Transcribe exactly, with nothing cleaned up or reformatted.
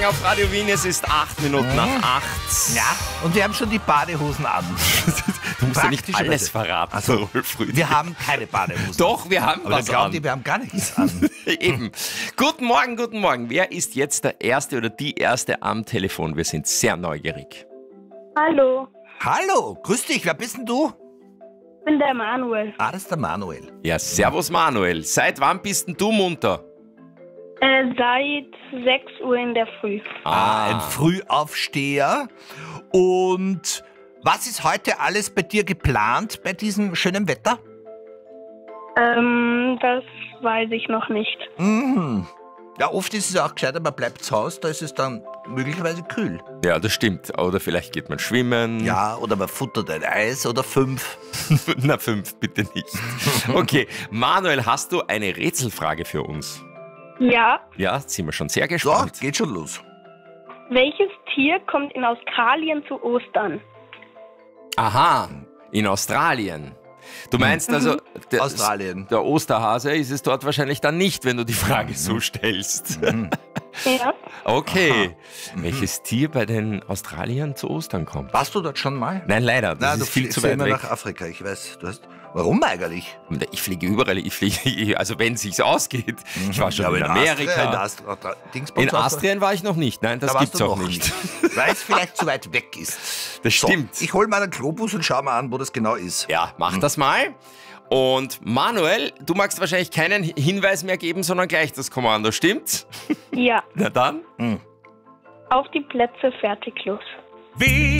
Auf Radio Wien, es ist acht Minuten nach acht. Ja, und wir haben schon die Badehosen an. Du musst ja nicht alles verraten. Also, wir haben keine Badehosen. Doch, wir haben Aber was dann glauben an. die, wir haben gar nichts an. Eben. Guten Morgen, guten Morgen. Wer ist jetzt der Erste oder die Erste am Telefon? Wir sind sehr neugierig. Hallo, Hallo, grüß dich, wer bist denn du? ich bin der Manuel. Ah, das ist der Manuel. Ja, servus Manuel. Seit wann bist denn du munter? Äh, seit sechs Uhr in der Früh. Ah, ein Frühaufsteher. Und was ist heute alles bei dir geplant bei diesem schönen Wetter? Ähm, das weiß ich noch nicht. Mhm. Ja, oft ist es auch gescheiter, man bleibt zu Hause, da ist es dann möglicherweise kühl. Ja, das stimmt. Oder vielleicht geht man schwimmen. Ja, oder man futtert ein Eis oder fünf. Na, fünf bitte nicht. Okay, Manuel, hast du eine Rätselfrage für uns? Ja, Ja, sind wir schon sehr So, gespannt. geht schon los. welches Tier kommt in Australien zu Ostern? Aha, in Australien. Du meinst also, der, Australien. der Osterhase ist es dort wahrscheinlich dann nicht, wenn du die Frage so stellst. Ja, Okay. Welches Tier bei den Australiern zu Ostern kommt? Warst du dort schon mal? Nein, leider, das Nein, du ist viel fliegst zu ja weit immer weg. nach Afrika, ich weiß. Du hast, warum eigentlich? Ich fliege überall, ich fliege, also wenn es sich ausgeht. Ich war schon Ja, aber in Austria, Amerika. in Astra, Astra, Dingsbums In warst du- Austrien war ich noch nicht, nein, das da warst gibt's du auch noch nicht. Weil es vielleicht zu weit weg ist. Das So, stimmt. ich hole mal einen Globus und schau mal an, wo das genau ist. Ja, mach das mal. Und Manuel, du magst wahrscheinlich keinen Hinweis mehr geben, sondern gleich das Kommando, stimmt's? ja. Na dann. Auf die Plätze, fertig, los. Wie